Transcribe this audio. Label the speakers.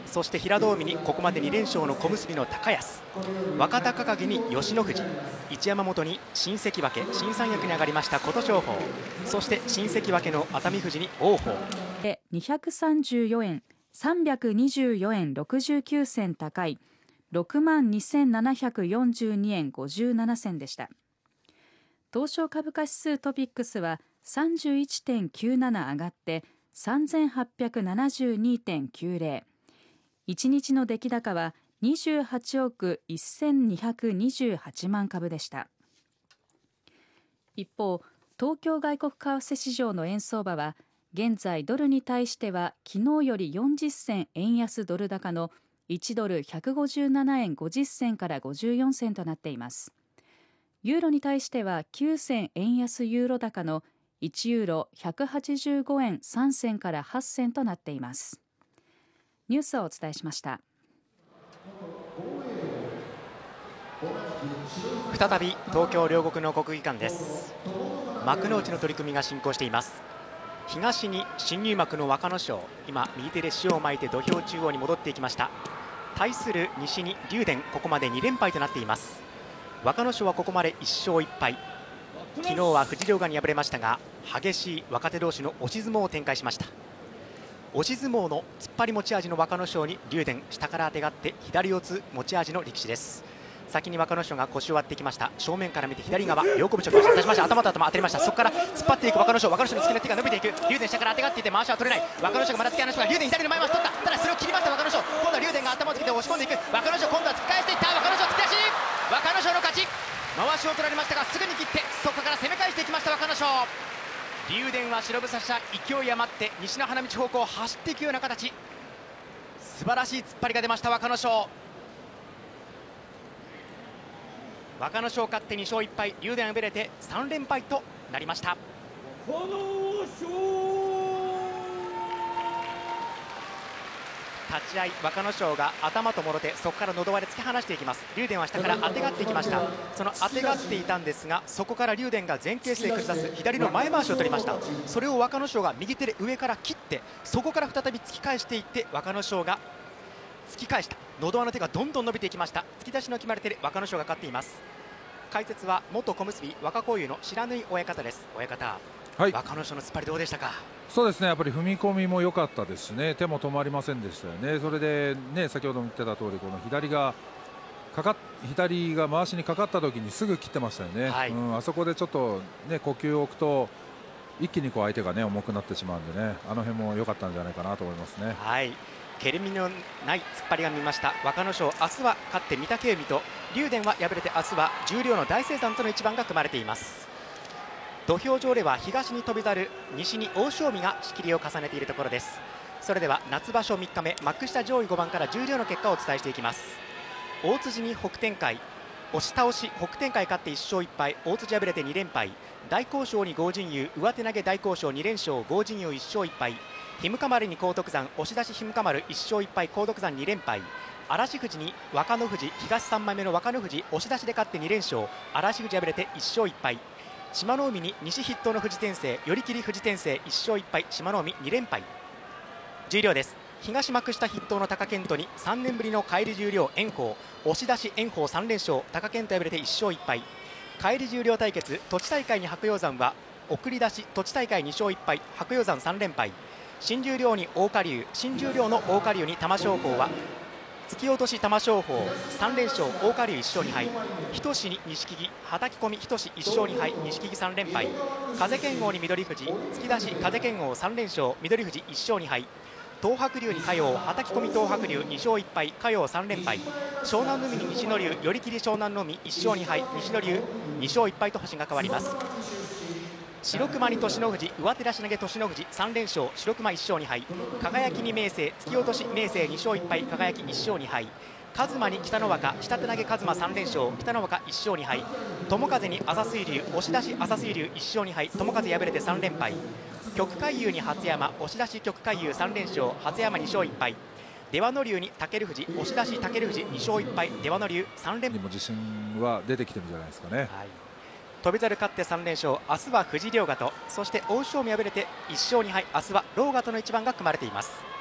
Speaker 1: そして平戸海にここまで2連勝の小結の高安、若隆景に吉野富士、一山本に新関脇新三役に上がりました琴勝峰、そして新関脇の熱海富士に王鵬
Speaker 2: で234円324円69銭高い 62,742 円57銭でした。東証株価指数トピックスは 31.97 上がって3872.90、 1日の出来高は28億1228万株でした。一方、東京外国為替市場の円相場は現在ドルに対しては昨日より40銭円安ドル高の1ドル157円50銭から54銭となっています。ユーロに対しては9銭円安ユーロ高の1ユーロ185円3銭から8銭となっています。ニュースをお伝えしました。
Speaker 1: 再び東京両国の国技館です。幕内の取り組みが進行しています。東に新入幕の若乃勝、今右手で塩を巻いて土俵中央に戻っていきました。対する西に竜電、ここまで2連敗となっています。若乃勝はここまで1勝1敗、昨日は藤両側に敗れましたが、激しい若手同士の押し相撲を展開しました。押し相撲の突っ張り持ち味の若乃勝に竜電、下からあてがって左四つ持ち味の力士です。先に若乃勝が腰を割ってきました。正面から見て左側両拳を出しました。頭と頭当たりました。そこから突っ張っていく若乃勝、若乃勝に突きの手が伸びていく。竜電下からあてがっていて回しは取れない。若乃勝がまだ突き放しが竜電左の前回し取った。ただそれを切りました若乃勝。今度は竜電が頭をつけて押し込んでいく。若乃勝今度は突き返していった。若乃勝突き出し、若乃勝の勝ち。回しを取られましたがすぐに切ってそこから攻め返していきました若乃勝。竜電は白房車勢い余って西の花道方向を走っていくような形、素晴らしい突っ張りが出ました若乃勝。若乃勝勝って2勝1敗、竜電敗れて3連敗となりました。立ち合い若乃勝が頭ともろ手、そこから喉輪で突き放していきます。竜電は下からあてがっていきました。そのあてがっていたんですが、そこから竜電が前傾姿勢崩さす左の前回しを取りました。それを若乃勝が右手で上から切って、そこから再び突き返していって若乃勝が突き返した。喉輪の手がどんどん伸びていきました。突き出しの決まり手で若乃勝が勝っています。解説は元小結若幸雄の白縫親方です。親方、はい、若乃勝の突っ張りどうでしたか？
Speaker 3: そうですね、やっぱり踏み込みも良かったですしね、手も止まりませんでしたよね。それでね、先ほども言ってた通り、この左が回しにかかった時にすぐ切ってましたよね、はい、あそこでちょっとね呼吸を置くと一気にこう相手がね重くなってしまうんでね、あの辺も良かったんじゃないかなと思いますね。
Speaker 1: はい、蹴り身のない突っ張りが見ました若乃勝。明日は勝って御嶽海と、竜電は敗れて明日は十両の大青山との一番が組まれています。土俵上では東に翔猿、西に欧勝海が仕切りを重ねているところです。それでは夏場所3日目幕下上位5番から十両の結果をお伝えしていきます。大辻に北天海、押し倒し北天海勝って1勝1敗、大辻敗れて2連敗。大高翔に豪神雄、上手投げ大高翔2連勝、豪神雄1勝1敗。ひむか丸に荒篤山、押し出しひむか丸1勝1敗、荒篤山2連敗。嵐富士に若乃富士、東3枚目の若乃富士押し出しで勝って2連勝、嵐富士敗れて1勝1敗。志摩ノ海に西筆頭の富士転生、寄り切り富士転生1勝1敗、志摩ノ海2連敗。十両です。東幕下筆頭の貴健斗に3年ぶりの返り十両炎鵬、押し出し炎鵬3連勝、貴健斗敗れて1勝1敗。返り十両対決、栃大会に白鷹山は送り出し、栃大会2勝1敗、白鷹山3連敗。新十両に桜花竜、新十両の桜花竜に玉正鳳は突き落とし玉正鳳3連勝、桜花竜1勝2敗。日翔志に錦木、はたき込み日翔志1勝2敗、錦木3連敗。風剣王に翠富士、突き出し風剣王3連勝、翠富士1勝2敗。東白龍に嘉陽、はたき込み東白龍2勝1敗、嘉陽3連敗。湘南の海に西の龍、寄り切り湘南の海1勝2敗、西の龍2勝1敗と星が変わります。白熊に栃ノ富士、上手出し投げ栃ノ富士3連勝、白熊1勝2敗。輝に明生、突き落とし明生2勝1敗、輝1勝2敗。和馬に北の若、下手投げ和馬3連勝、北の若1勝2敗。友風に朝水龍、押し出し朝水龍1勝2敗、友風敗れて3連敗。極海遊に初山、押し出し極海遊3連勝、初山2勝1敗。出羽ノ龍に武富士、押し出し武富士2勝1敗、出羽ノ龍3連敗。
Speaker 3: 自信は出てきてるんじゃないですかね。はい、
Speaker 1: 翔猿勝って3連勝、明日は藤良賀と、そして欧勝海敗れて1勝2敗、明日は狼雅との一番が組まれています。